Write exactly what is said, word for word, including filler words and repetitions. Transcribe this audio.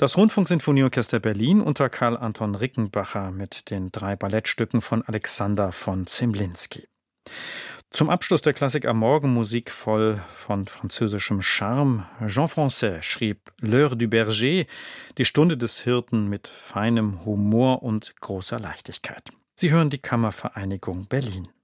Das Rundfunksinfonieorchester Berlin unter Karl Anton Rickenbacher mit den drei Ballettstücken von Alexander von Zemlinsky. Zum Abschluss der Klassik am Morgen Musik voll von französischem Charme. Jean Francaix schrieb L'heure du berger, die Stunde des Hirten, mit feinem Humor und großer Leichtigkeit. Sie hören die Kammervereinigung Berlin.